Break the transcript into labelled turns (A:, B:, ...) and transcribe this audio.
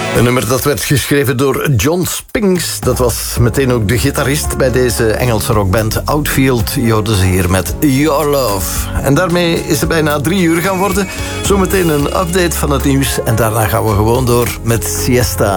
A: Een nummer dat werd geschreven door John Spinks. Dat was meteen ook de gitarist bij deze Engelse rockband Outfield. Je hoorde ze hier met Your Love. En daarmee is het bijna 3 uur gaan worden. Zometeen een update van het nieuws. En daarna gaan we gewoon door met Siesta.